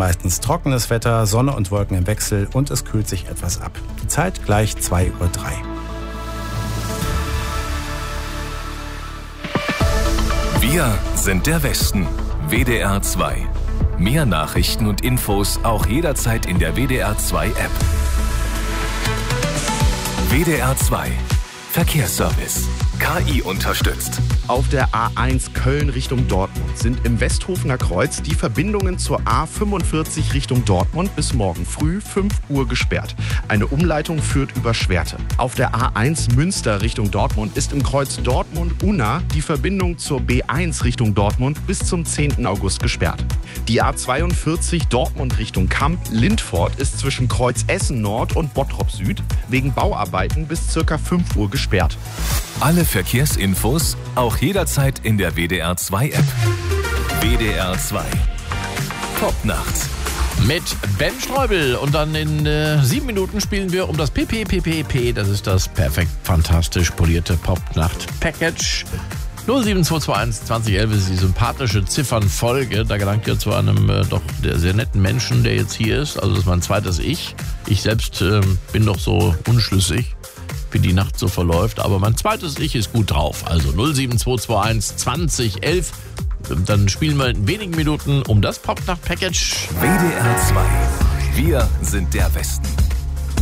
meistens trockenes Wetter, Sonne und Wolken im Wechsel und es kühlt sich etwas ab. Die Zeit gleich 2:03 Uhr. Wir sind der Westen. WDR 2. Mehr Nachrichten und Infos auch jederzeit in der WDR 2 App. WDR 2. Verkehrsservice. KI unterstützt. Auf der A1 Köln Richtung Dortmund sind im Westhofener Kreuz die Verbindungen zur A45 Richtung Dortmund bis morgen früh 5 Uhr gesperrt. Eine Umleitung führt über Schwerte. Auf der A1 Münster Richtung Dortmund ist im Kreuz Dortmund-Unna die Verbindung zur B1 Richtung Dortmund bis zum 10. August gesperrt. Die A42 Dortmund Richtung Kamp-Lindfort ist zwischen Kreuz Essen Nord und Bottrop Süd wegen Bauarbeiten bis ca. 5 Uhr gesperrt. Alle Verkehrsinfos auch jederzeit in der WDR 2 App. WDR 2. Top nachts. Mit Ben Streubel. Und dann in 7 Minuten spielen wir um das PPPPP. Das ist das perfekt fantastisch polierte Pop-Nacht-Package. 07221 2011 ist die sympathische Ziffernfolge. Da gelangt ihr zu einem doch sehr netten Menschen, der jetzt hier ist. Also das ist mein zweites Ich. Ich selbst bin doch so unschlüssig, wie die Nacht so verläuft. Aber mein zweites Ich ist gut drauf. Also 07221 2011. Dann spielen wir in wenigen Minuten um das Pop-Nacht-Package. WDR 2. Wir sind der Westen.